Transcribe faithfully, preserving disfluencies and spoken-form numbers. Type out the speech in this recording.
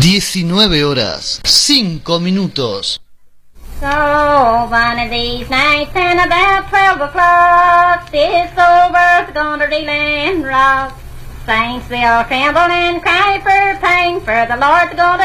diecinueve horas, cinco minutos. So one of these nights and about twelve o'clock, this old world's gonna reel and rock. Saints will tremble and cry for pain, for the Lord's gonna